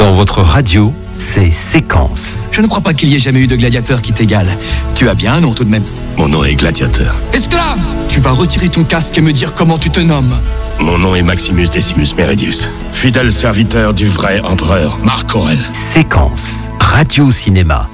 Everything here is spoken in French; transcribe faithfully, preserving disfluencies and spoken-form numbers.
Dans votre radio, c'est Séquence. Je ne crois pas qu'il y ait jamais eu de gladiateur qui t'égale. Tu as bien un nom tout de même. Mon nom est Gladiateur. Esclave! Tu vas retirer ton casque et me dire comment tu te nommes. Mon nom est Maximus Decimus Meridius, fidèle serviteur du vrai empereur Marc Aurèle. Séquence, radio cinéma.